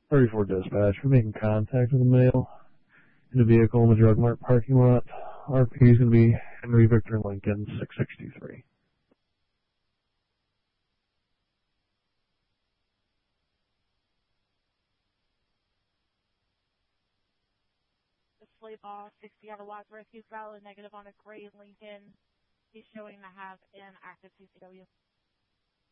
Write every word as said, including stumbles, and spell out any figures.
thirty-four dispatch. We're making contact with a male in a vehicle in the Drug Mart parking lot. R P is going to be Henry Victor Lincoln, six sixty-three. The slave ball, sixty out of Wadsworth. He's valid negative on a gray Lincoln. He's showing to have an active C C W.